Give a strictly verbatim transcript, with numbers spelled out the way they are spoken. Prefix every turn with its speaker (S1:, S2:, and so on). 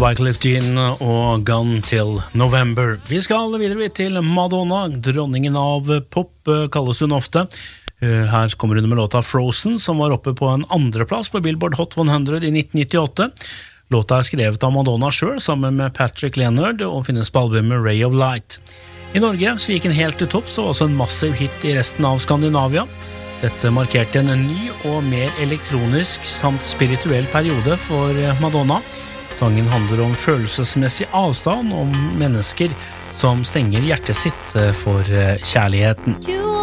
S1: Wyclef Jean og Gone Till November. Vi skal videre til Madonna, dronningen av pop, kalles hun ofte. Her kommer hun med låta Frozen, som var oppe på en andreplass på Billboard Hot hundre i nitten nittiåtte. Låta er skrevet av Madonna selv, sammen med Patrick Leonard, og finnes på albumet Ray of Light. I Norge så gikk den helt til topp, så også en massiv hit i resten av Skandinavia. Dette markerte en ny og mer elektronisk samt spirituell periode for Madonna. Sangen handler om følelsesmessig avstand, om mennesker som stenger hjertet sitt for kjærligheten.